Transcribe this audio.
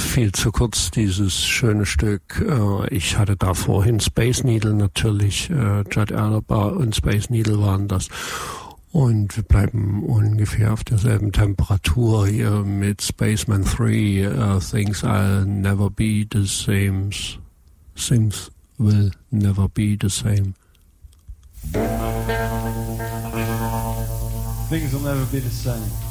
viel zu kurz, dieses schöne Stück. Ich hatte da vorhin Space Needle natürlich. Judd Erlenbaugh und Space Needle waren das. Und wir bleiben ungefähr auf derselben Temperatur hier mit Spaceman 3. Things I'll never be the same. Things will never be the same. Things will never be the same.